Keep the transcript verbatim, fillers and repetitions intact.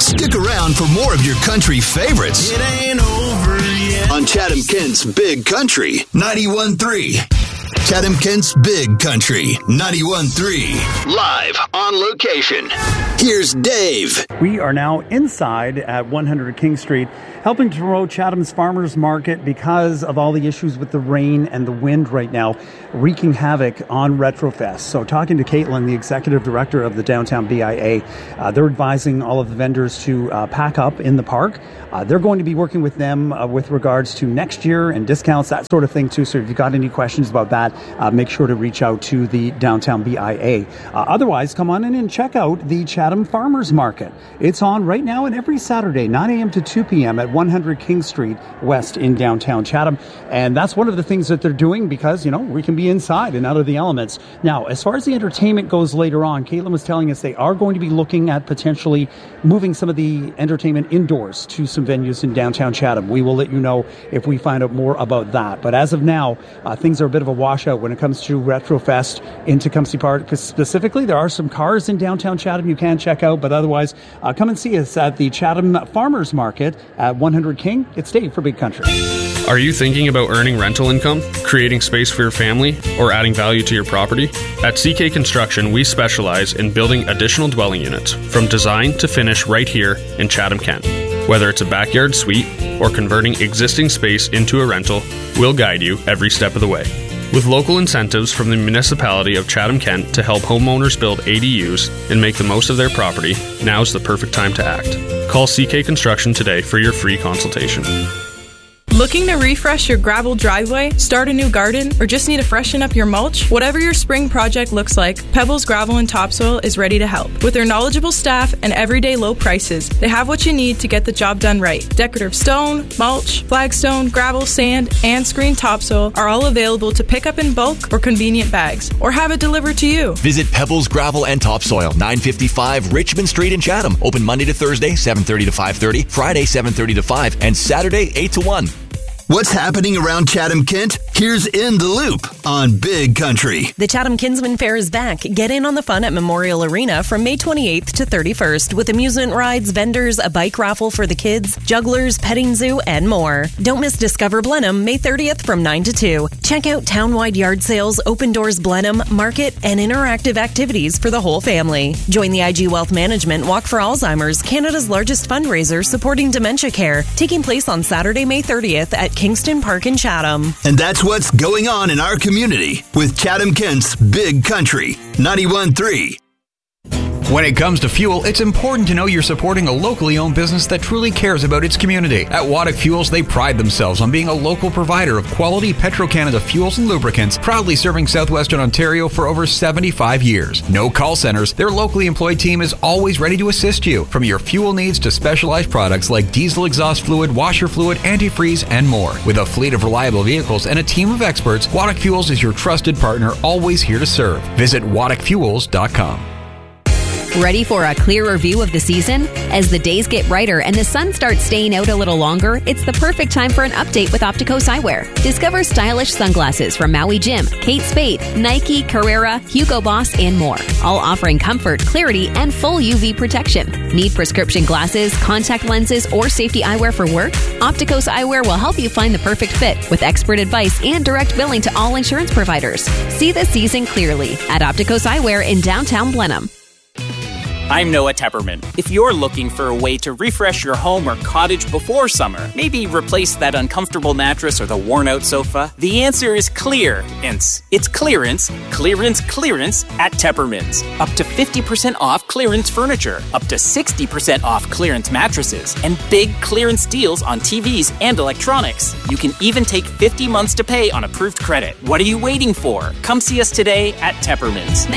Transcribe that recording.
Stick around for more of your country favorites. It ain't over yet. On Chatham Kent's Big Country ninety-one point three. Chatham Kent's Big Country ninety-one point three. Live on location. Here's Dave. We are now inside at one hundred King Street, helping to promote Chatham's Farmers Market because of all the issues with the rain and the wind right now, wreaking havoc on Retrofest. So talking to Caitlin, the executive director of the Downtown B I A, uh, they're advising all of the vendors to uh, pack up in the park. Uh, they're going to be working with them uh, with regards to next year and discounts, that sort of thing too. So if you've got any questions about that, uh, make sure to reach out to the Downtown B I A. Uh, otherwise, come on in and check out the Chatham Farmers Market. It's on right now and every Saturday, nine a.m. to two p.m. at one hundred King Street West in downtown Chatham. And that's one of the things that they're doing because, you know, we can be inside and out of the elements. Now, as far as the entertainment goes later on, Caitlin was telling us they are going to be looking at potentially moving some of the entertainment indoors to some venues in downtown Chatham. We will let you know if we find out more about that. But as of now, uh, things are a bit of a washout when it comes to Retrofest in Tecumseh Park. Specifically, there are some cars in downtown Chatham you can check out, but otherwise, uh, come and see us at the Chatham Farmers Market at one hundred King. It's Dave for Big Country. Are you thinking about earning rental income, creating space for your family, or adding value to your property? At C K Construction, we specialize in building additional dwelling units, from design to finish right here in Chatham, Kent. Whether it's a backyard suite or converting existing space into a rental, we'll guide you every step of the way. With local incentives from the municipality of Chatham, Kent to help homeowners build A D Us and make the most of their property, now's the perfect time to act. Call C K Construction today for your free consultation. Looking to refresh your gravel driveway, start a new garden, or just need to freshen up your mulch? Whatever your spring project looks like, Pebbles Gravel and Topsoil is ready to help. With their knowledgeable staff and everyday low prices, they have what you need to get the job done right. Decorative stone, mulch, flagstone, gravel, sand, and screen topsoil are all available to pick up in bulk or convenient bags, or have it delivered to you. Visit Pebbles Gravel and Topsoil, nine fifty-five Richmond Street in Chatham. Open Monday to Thursday, seven thirty to five thirty, Friday, seven thirty to five, and Saturday, eight to one. What's happening around Chatham, Kent? Here's In the Loop on Big Country. The Chatham Kinsman Fair is back. Get in on the fun at Memorial Arena from May twenty-eighth to thirty-first with amusement rides, vendors, a bike raffle for the kids, jugglers, petting zoo, and more. Don't miss Discover Blenheim May thirtieth from nine to two. Check out town-wide yard sales, open doors Blenheim, market, and interactive activities for the whole family. Join the I G Wealth Management Walk for Alzheimer's, Canada's largest fundraiser supporting dementia care, taking place on Saturday, May thirtieth at Kingston Park in Chatham. And that's what's going on in our community with Chatham Kent's Big Country ninety-one point three. When it comes to fuel, it's important to know you're supporting a locally owned business that truly cares about its community. At Waddick Fuels, they pride themselves on being a local provider of quality Petro-Canada fuels and lubricants, proudly serving southwestern Ontario for over seventy-five years. No call centers, their locally employed team is always ready to assist you, from your fuel needs to specialized products like diesel exhaust fluid, washer fluid, antifreeze, and more. With a fleet of reliable vehicles and a team of experts, Waddick Fuels is your trusted partner, always here to serve. Visit waddick fuels dot com. Ready for a clearer view of the season? As the days get brighter and the sun starts staying out a little longer, it's the perfect time for an update with Opticos Eyewear. Discover stylish sunglasses from Maui Jim, Kate Spade, Nike, Carrera, Hugo Boss, and more. All offering comfort, clarity, and full U V protection. Need prescription glasses, contact lenses, or safety eyewear for work? Opticos Eyewear will help you find the perfect fit with expert advice and direct billing to all insurance providers. See the season clearly at Opticos Eyewear in downtown Blenheim. I'm Noah Tepperman. If you're looking for a way to refresh your home or cottage before summer, maybe replace that uncomfortable mattress or the worn-out sofa, the answer is clearance. It's clearance, clearance, clearance at Tepperman's. Up to fifty percent off clearance furniture, up to sixty percent off clearance mattresses, and big clearance deals on T Vs and electronics. You can even take fifty months to pay on approved credit. What are you waiting for? Come see us today at Tepperman's.